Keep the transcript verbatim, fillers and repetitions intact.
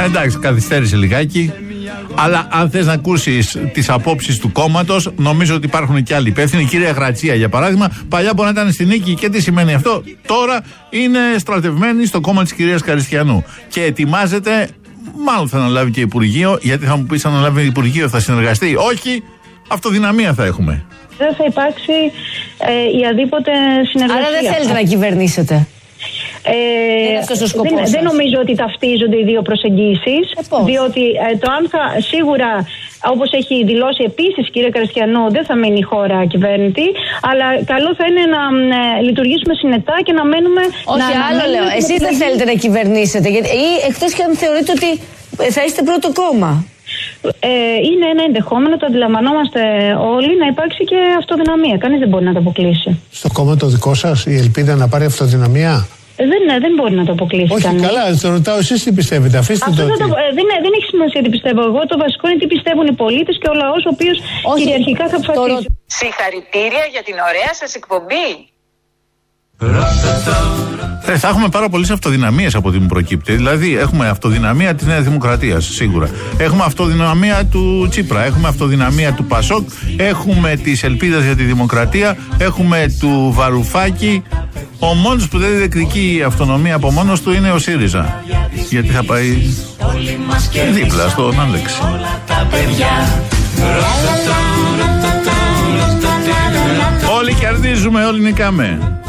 Εντάξει, καθυστέρησε λιγάκι. Αλλά αν θες να ακούσεις τις απόψεις του κόμματος, νομίζω ότι υπάρχουν και άλλοι υπεύθυνοι. Η κυρία Γρατσία, για παράδειγμα, παλιά μπορεί να ήταν στη νίκη και τι σημαίνει αυτό. Τώρα είναι στρατευμένη στο κόμμα της κυρίας Καριστιανού και ετοιμάζεται, μάλλον θα αναλάβει και Υπουργείο. Γιατί θα μου πεις, αν αναλάβει Υπουργείο θα συνεργαστεί? Όχι, αυτοδυναμία θα έχουμε. Δεν θα υπάρξει ε, η αδίποτε συνεργασία. Άρα δεν θέλετε να κυβερνήσετε? Ε, δεν, δεν νομίζω ότι ταυτίζονται οι δύο προσεγγίσεις, ε, διότι ε, το αν θα σίγουρα, όπως έχει δηλώσει επίσης η κυρία Καριστιανού, δεν θα μείνει η χώρα κυβέρνητη, αλλά καλό θα είναι να ε, λειτουργήσουμε συνετά και να μένουμε. Όχι, να, άλλο να λέω. Εσείς δεν θέλετε να κυβερνήσετε, γιατί, ή εκτός και αν θεωρείτε ότι θα είστε πρώτο κόμμα. Ε, είναι ένα ενδεχόμενο, το αντιλαμβανόμαστε όλοι, να υπάρξει και αυτοδυναμία. Κανείς δεν μπορεί να το αποκλείσει. Στο κόμμα το δικό σας η ελπίδα να πάρει αυτοδυναμία? Δεν, δεν μπορεί να το αποκλείσει. Όχι, κανείς. Καλά, το ρωτάω εσείς τι πιστεύετε. Αφήστε Αυτό το. το, δεν, δεν έχει σημασία τι πιστεύω εγώ. Το βασικό είναι τι πιστεύουν οι πολίτες και ο λαός, ο οποίος κυριαρχικά θα αποφασίσει. Συγχαρητήρια για την ωραία σας εκπομπή. Ε, θα έχουμε πάρα πολλές αυτοδυναμίες από ό,τι μου προκύπτει. Δηλαδή, έχουμε αυτοδυναμία της Νέας Δημοκρατίας, σίγουρα. Έχουμε αυτοδυναμία του Τσίπρα. Έχουμε αυτοδυναμία του Πασόκ. Έχουμε της Ελπίδας για τη Δημοκρατία. Έχουμε του Βαρουφάκη. Ο μόνος που δεν διεκδικεί αυτονομία από μόνος του είναι ο ΣΥΡΙΖΑ. Γιατί θα πάει δίπλα στον Άλεξη. Όλοι κερδίζουμε, όλοι νικάμε.